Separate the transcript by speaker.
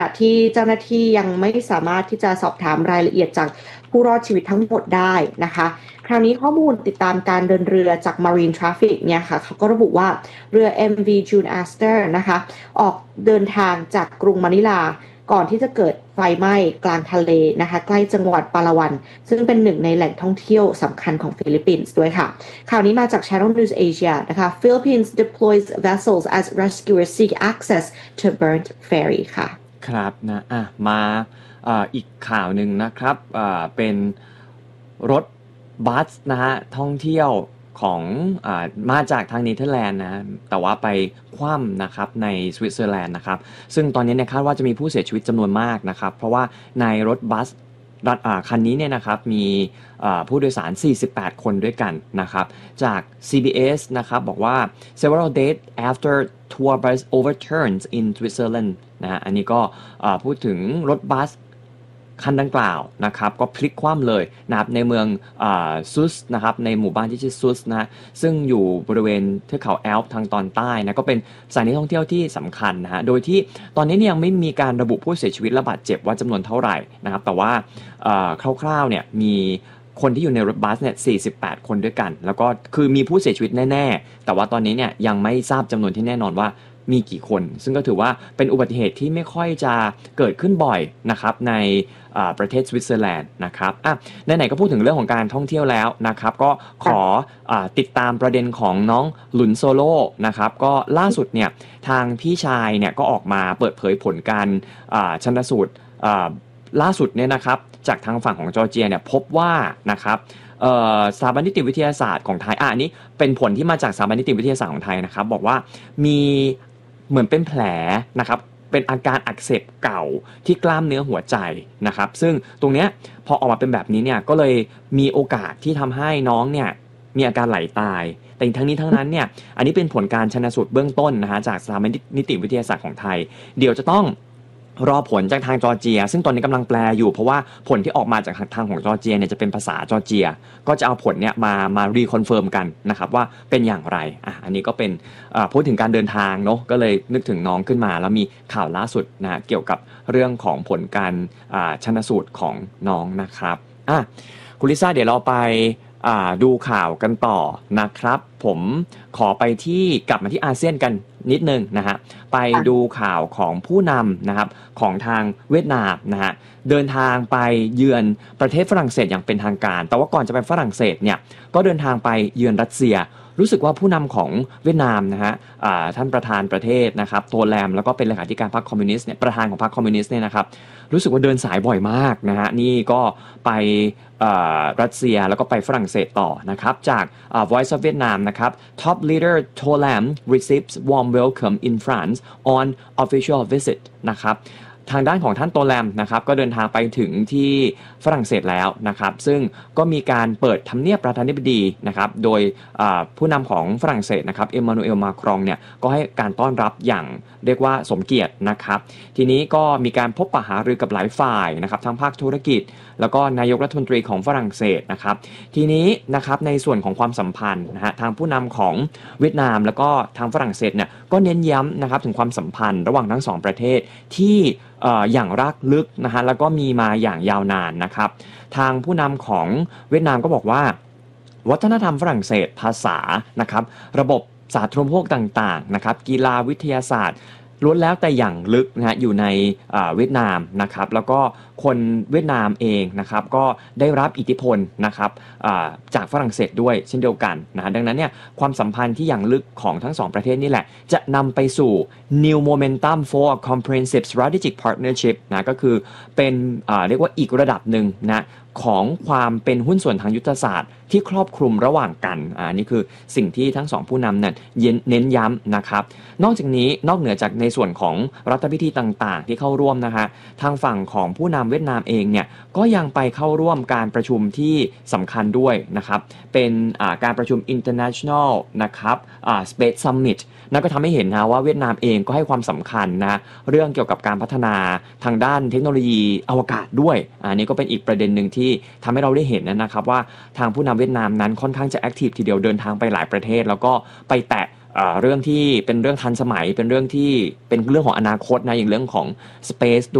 Speaker 1: ที่เจ้าหน้าที่ยังไม่สามารถที่จะสอบถามรายละเอียดจากผู้รอดชีวิตทั้งหมดได้นะคะคราวนี้ข้อมูลติดตามการเดินเรือจาก Marine Traffic เนี่ยค่ะเขาก็ระบุว่าเรือ MV June Astor นะคะออกเดินทางจากกรุงมะนิลาก่อนที่จะเกิดไฟไหม้กลางทะเลนะคะใกล้จังหวัดปาลาวันซึ่งเป็นหนึ่งในแหล่งท่องเที่ยวสำคัญของฟิลิปปินส์ด้วยค่ะข่าวนี้มาจาก Channel News Asia นะคะ Philippines deploys vessels as rescuers seek access to burnt ferry ค่ะ
Speaker 2: ครับนะมาอีกข่าวหนึ่งนะครับเป็นรถบัสนะฮะท่องเที่ยวของมาจากทางเนเธอร์แลนด์นะแต่ว่าไปคว่ำนะครับในสวิตเซอร์แลนด์นะครับซึ่งตอนนี้เนี่ยคาดว่าจะมีผู้เสียชีวิตจำนวนมากนะครับเพราะว่าในรถบัสคันนี้เนี่ยนะครับมีผู้โดยสาร48คนด้วยกันนะครับจาก CBS นะครับบอกว่า several days after tour bus overturns in Switzerland นะอันนี้ก็พูดถึงรถบัสคันดังกล่าวนะครับก็พลิกคว่ำเลยนะครับในเมืองซุสนะครับในหมู่บ้านที่ชื่อซุสนะซึ่งอยู่บริเวณเทือกเขาแอลป์ทางตอนใต้นะก็เป็นสถานที่ท่องเที่ยวที่สำคัญนะฮะโดยที่ตอนนี้ยังไม่มีการระบุผู้เสียชีวิตและบาดเจ็บว่าจำนวนเท่าไหร่นะครับแต่ว่าคร่าวๆเนี่ยมีคนที่อยู่ในรถบัสเนี่ย48คนด้วยกันแล้วก็คือมีผู้เสียชีวิตแน่ๆแต่ว่าตอนนี้เนี่ยยังไม่ทราบจำนวนที่แน่นอนว่ามีกี่คนซึ่งก็ถือว่าเป็นอุบัติเหตุที่ไม่ค่อยจะเกิดขึ้นบ่อยนะครับในประเทศสวิตเซอร์แลนด์นะครับไหนๆก็พูดถึงเรื่องของการท่องเที่ยวแล้วนะครับก็ขอติดตามประเด็นของน้องหลุนโซโล่นะครับก็ล่าสุดเนี่ยทางพี่ชายเนี่ยก็ออกมาเปิดเผยผลการชันสูตรล่าสุดเนี่ยนะครับจากทางฝั่งของจอร์เจียเนี่ยพบว่านะครับสถาบันนิติวิทยาศาสตร์ของไทยอันนี้เป็นผลที่มาจากสถาบันนิติวิทยาศาสตร์ของไทยนะครับบอกว่ามีเหมือนเป็นแผลนะครับเป็นอาการอักเสบเก่าที่กล้ามเนื้อหัวใจนะครับซึ่งตรงเนี้ยพอออกมาเป็นแบบนี้เนี่ยก็เลยมีโอกาสที่ทำให้น้องเนี่ยมีอาการไหลตายแต่ทั้งนี้ทั้งนั้นเนี่ยอันนี้เป็นผลการชันสูตรเบื้องต้นนะฮะจากสถาบันนิติวิทยาศาสตร์ของไทยเดี๋ยวจะต้องรอผลจากทางจอร์เจียซึ่งตอนนี้กำลังแปลอยู่เพราะว่าผลที่ออกมาจากทางของจอร์เจียเนี่ยจะเป็นภาษาจอร์เจียก็จะเอาผลเนี่ยมารีคอนเฟิร์มกันนะครับว่าเป็นอย่างไรอันนี้ก็เป็นพูดถึงการเดินทางเนาะก็เลยนึกถึงน้องขึ้นมาแล้วมีข่าวล่าสุดนะเกี่ยวกับเรื่องของผลการชันสูตรของน้องนะครับคุณลิซ่าเดี๋ยวเราไปดูข่าวกันต่อนะครับผมขอไปที่กลับมาที่อาเซียนกันนิดนึงนะฮะไปดูข่าวของผู้นำนะครับของทางเวียดนามนะฮะเดินทางไปเยือนประเทศฝรั่งเศสอย่างเป็นทางการแต่ว่าก่อนจะไปฝรั่งเศสเนี่ยก็เดินทางไปเยือนรัสเซียรู้สึกว่าผู้นำของเวียดนามนะฮะท่านประธานประเทศนะครับโทแลมแล้วก็เป็นเลขาธิการพรรคคอมมิวนิสต์เนี่ยประธานของพรรคคอมมิวนิสต์เนี่ยนะครับรู้สึกว่าเดินสายบ่อยมากนะฮะนี่ก็ไปรัสเซียแล้วก็ไปฝรั่งเศสต่อนะครับจาก Voice of Vietnam นะครับ Top Leader To Lam receives warm welcome in France on official visit นะครับทางด้านของท่านโตแลมนะครับก็เดินทางไปถึงที่ฝรั่งเศสแล้วนะครับซึ่งก็มีการเปิดทำเนียบประธานาธิบดีนะครับโดยผู้นำของฝรั่งเศสนะครับเอมมานูเอลมาครองเนี่ยก็ให้การต้อนรับอย่างเรียกว่าสมเกียรตินะครับทีนี้ก็มีการพบปะหารือกับหลายฝ่ายนะครับทั้งภาคธุรกิจแล้วก็นายกรัฐมนตรีของฝรั่งเศสนะครับทีนี้นะครับในส่วนของความสัมพันธ์นะฮะทางผู้นำของเวียดนามแล้วก็ทางฝรั่งเศสเนี่ยก็เน้นย้ำนะครับถึงความสัมพันธ์ระหว่างทั้งสองประเทศที่อย่างรากลึกนะฮะแล้วก็มีมาอย่างยาวนานนะครับทางผู้นำของเวียดนามก็บอกว่าวัฒนธรรมฝรั่งเศสภาษานะครับระบบสาธารณูปโภคต่างๆนะครับกีฬาวิทยาศาสตร์ล้วนแล้วแต่อย่างลึกนะฮะอยู่ในเวียดนามนะครับแล้วก็คนเวียดนามเองนะครับก็ได้รับอิทธิพลนะครับจากฝรั่งเศสด้วยเช่นเดียวกันนะดังนั้นเนี่ยความสัมพันธ์ที่อย่างลึกของทั้งสองประเทศนี่แหละจะนำไปสู่ new momentum for a comprehensive strategic partnership นะก็คือเป็นเรียกว่าอีกระดับหนึ่งนะของความเป็นหุ้นส่วนทางยุทธศาสตร์ที่ครอบคลุมระหว่างกันนี่คือสิ่งที่ทั้งสองผู้นำนั้นเน้นย้ำนะครับนอกจากนี้นอกเหนือจากในส่วนของรัฐพิธีต่างๆที่เข้าร่วมนะคะทางฝั่งของผู้นำเวียดนามเองเนี่ยก็ยังไปเข้าร่วมการประชุมที่สำคัญด้วยนะครับเป็นการประชุม International นะครับSpace Summit นั่นก็ทำให้เห็นนะว่าเวียดนามเองก็ให้ความสำคัญนะเรื่องเกี่ยวกับการพัฒนาทางด้านเทคโนโลยีอวกาศด้วยอันนี้ก็เป็นอีกประเด็นหนึ่งที่ทำให้เราได้เห็นนะครับว่าทางผู้นำเวียดนามนั้นค่อนข้างจะแอคทีฟทีเดียวเดินทางไปหลายประเทศแล้วก็ไปแตะเรื่องที่เป็นเรื่องทันสมัยเป็นเรื่องที่เป็นเรื่องของอนาคตนะอย่างเรื่องของ Space